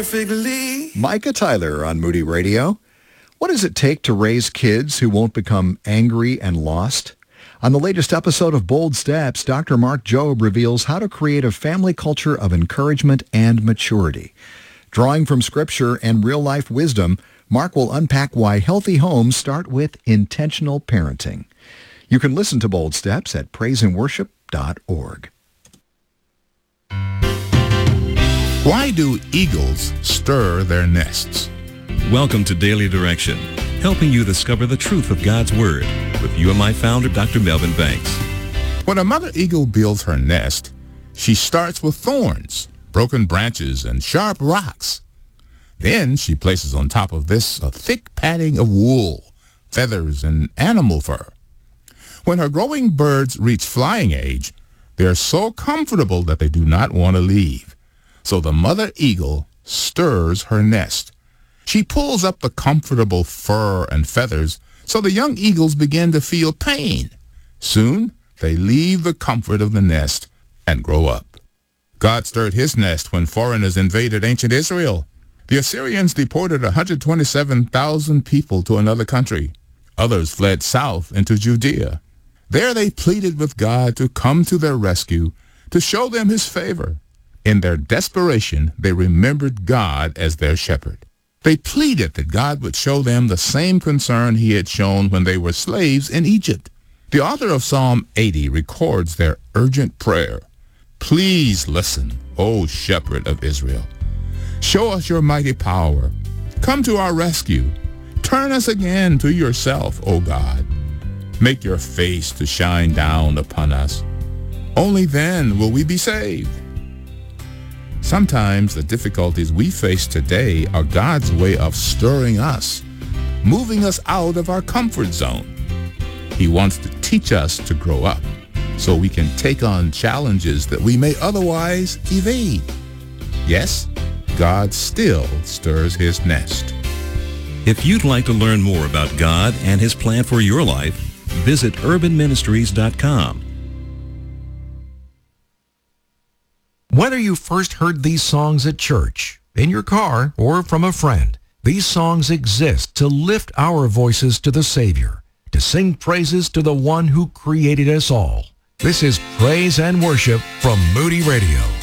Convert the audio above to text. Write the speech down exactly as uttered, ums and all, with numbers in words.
perfectly. Micah Tyler on Moody Radio. What does it take to raise kids who won't become angry and lost? On the latest episode of Bold Steps, Doctor Mark Jobe reveals how to create a family culture of encouragement and maturity. Drawing from Scripture and real-life wisdom, Mark will unpack why healthy homes start with intentional parenting. You can listen to Bold Steps at praise and worship dot org. Why do eagles stir their nests? Welcome to Daily Direction, helping you discover the truth of God's Word with U M I founder Doctor Melvin Banks. When a mother eagle builds her nest, she starts with thorns, broken branches, and sharp rocks. Then she places on top of this a thick padding of wool, feathers, and animal fur. When her growing birds reach flying age, they are so comfortable that they do not want to leave. So the mother eagle stirs her nest. She pulls up the comfortable fur and feathers so the young eagles begin to feel pain. Soon, they leave the comfort of the nest and grow up. God stirred his nest when foreigners invaded ancient Israel. The Assyrians deported one hundred twenty-seven thousand people to another country. Others fled south into Judea. There they pleaded with God to come to their rescue, to show them his favor. In their desperation, they remembered God as their shepherd. They pleaded that God would show them the same concern he had shown when they were slaves in Egypt. The author of Psalm eighty records their urgent prayer. Please listen, O shepherd of Israel. Show us your mighty power. Come to our rescue. Turn us again to yourself, O God. Make your face to shine down upon us. Only then will we be saved. Sometimes the difficulties we face today are God's way of stirring us, moving us out of our comfort zone. He wants to teach us to grow up so we can take on challenges that we may otherwise evade. Yes, God still stirs his nest. If you'd like to learn more about God and his plan for your life, visit urban ministries dot com. Whether you first heard these songs at church, in your car, or from a friend, these songs exist to lift our voices to the Savior, to sing praises to the one who created us all. This is Praise and Worship from Moody Radio.